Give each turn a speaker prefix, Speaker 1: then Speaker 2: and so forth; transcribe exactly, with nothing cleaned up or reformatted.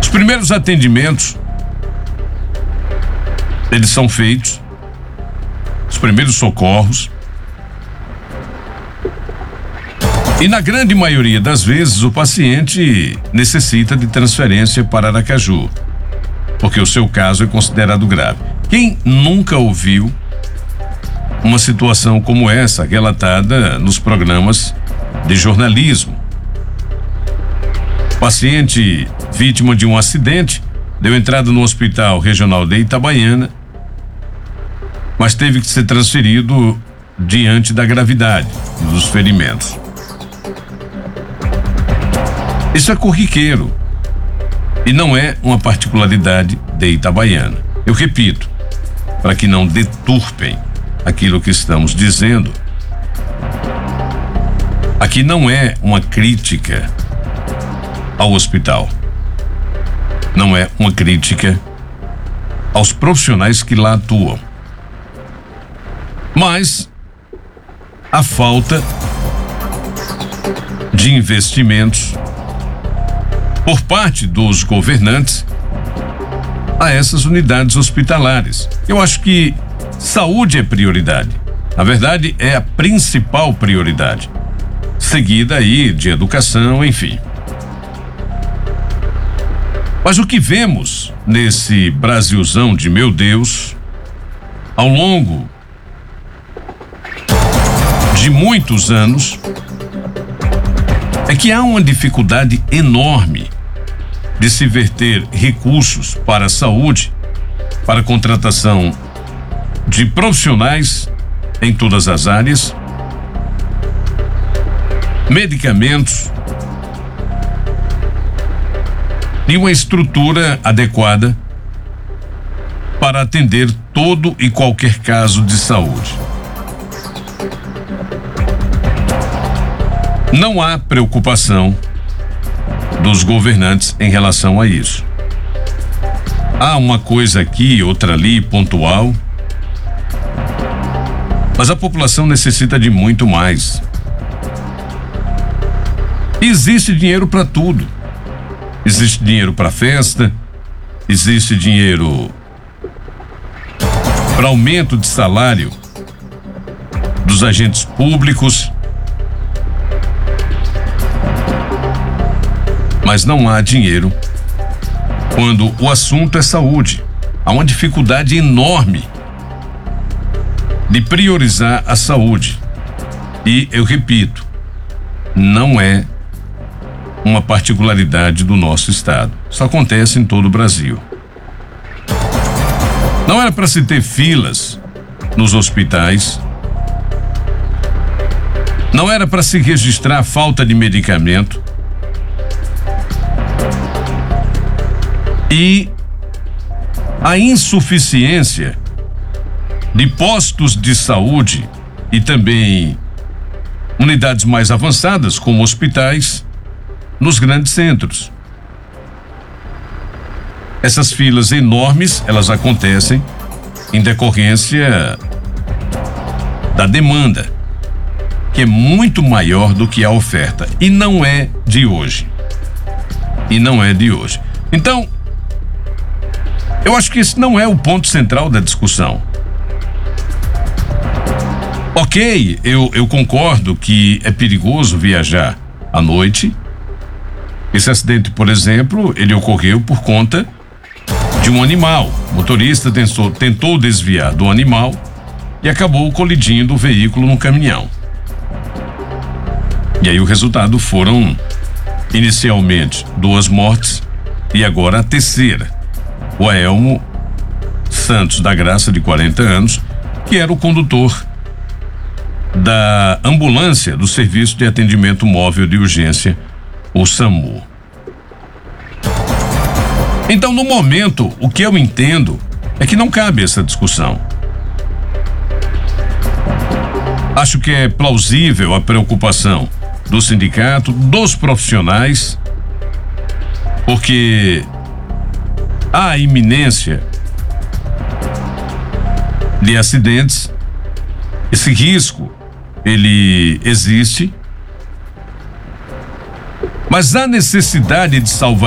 Speaker 1: Os primeiros atendimentos, eles são feitos, os primeiros socorros, e na grande maioria das vezes o paciente necessita de transferência para Aracaju, porque o seu caso é considerado grave. Quem nunca ouviu uma situação como essa relatada nos programas de jornalismo? Paciente vítima de um acidente deu entrada no Hospital Regional de Itabaiana, mas teve que ser transferido diante da gravidade dos ferimentos. Isso é corriqueiro e não é uma particularidade de Itabaiana. Eu repito, para que não deturpem aquilo que estamos dizendo, aqui não é uma crítica ao hospital, não é uma crítica aos profissionais que lá atuam, mas a falta de investimentos por parte dos governantes a essas unidades hospitalares. Eu acho que saúde é prioridade. Na verdade, é a principal prioridade, seguida aí de educação, enfim. Mas o que vemos nesse Brasilzão de meu Deus, ao longo de muitos anos, é que há uma dificuldade enorme de se verter recursos para a saúde, para a contratação de profissionais em todas as áreas, medicamentos e uma estrutura adequada para atender todo e qualquer caso de saúde. Não há preocupação dos governantes em relação a isso. Há uma coisa aqui, outra ali, pontual, mas a população necessita de muito mais. Existe dinheiro para tudo. Existe dinheiro para festa, existe dinheiro para aumento de salário dos agentes públicos, mas não há dinheiro quando o assunto é saúde. Há uma dificuldade enorme de priorizar a saúde. E eu repito, não é uma particularidade do nosso estado. Isso acontece em todo o Brasil. Não era para se ter filas nos hospitais. Não era para se registrar falta de medicamento. E a insuficiência de postos de saúde e também unidades mais avançadas, como hospitais, nos grandes centros. Essas filas enormes, elas acontecem em decorrência da demanda, que é muito maior do que a oferta, e não é de hoje. E não é de hoje. Então, eu acho que esse não é o ponto central da discussão. Ok, eu, eu concordo que é perigoso viajar à noite. Esse acidente, por exemplo, ele ocorreu por conta de um animal. O motorista tentou, tentou desviar do animal e acabou colidindo o veículo no caminhão. E aí o resultado foram, inicialmente, duas mortes e agora a terceira. O Aelmo Santos da Graça, de quarenta anos, que era o condutor da ambulância do Serviço de Atendimento Móvel de Urgência, o SAMU. Então, no momento, o que eu entendo é que não cabe essa discussão. Acho que é plausível a preocupação do sindicato, dos profissionais, porque há a iminência de acidentes, esse risco, ele existe, mas há necessidade de salvar